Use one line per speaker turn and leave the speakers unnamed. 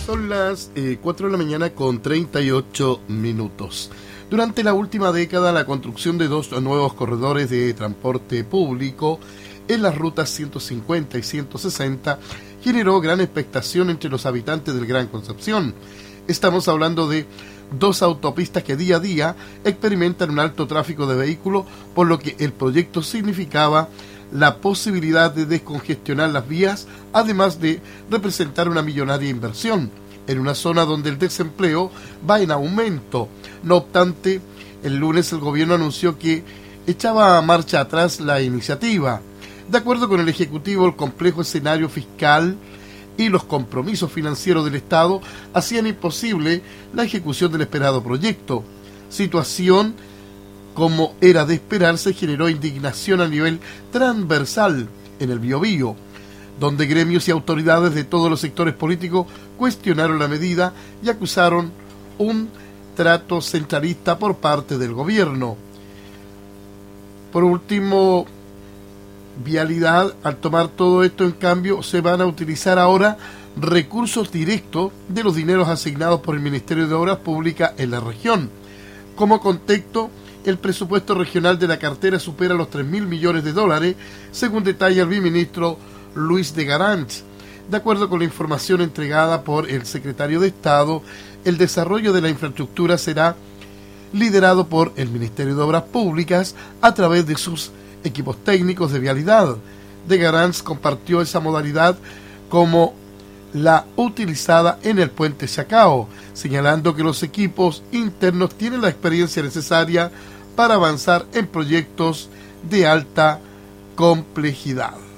Son las 4 de la mañana con 38 minutos. Durante la última década, la construcción de dos nuevos corredores de transporte público en las rutas 150 y 160 generó gran expectación entre los habitantes del Gran Concepción. Estamos hablando de dos autopistas que día a día experimentan un alto tráfico de vehículos, por lo que el proyecto significaba la posibilidad de descongestionar las vías, además de representar una millonaria inversión en una zona donde el desempleo va en aumento. No obstante, el lunes el gobierno anunció que echaba marcha atrás la iniciativa. De acuerdo con el Ejecutivo, el complejo escenario fiscal y los compromisos financieros del Estado hacían imposible la ejecución del esperado proyecto. Situación, como era de esperarse, generó indignación a nivel transversal en el Biobío, donde gremios y autoridades de todos los sectores políticos cuestionaron la medida y acusaron un trato centralista por parte del gobierno. Por último, Vialidad, al tomar todo esto, en cambio, se van a utilizar ahora recursos directos de los dineros asignados por el Ministerio de Obras Públicas en la región. Como contexto, el presupuesto regional de la cartera supera los 3.000 millones de dólares, según detalla el viceministro Luis de Garanch. De acuerdo con la información entregada por el secretario de Estado, el desarrollo de la infraestructura será liderado por el Ministerio de Obras Públicas a través de sus equipos técnicos de vialidad. De Garanch compartió esa modalidad como la utilizada en el puente Chacao, señalando que los equipos internos tienen la experiencia necesaria para avanzar en proyectos de alta complejidad.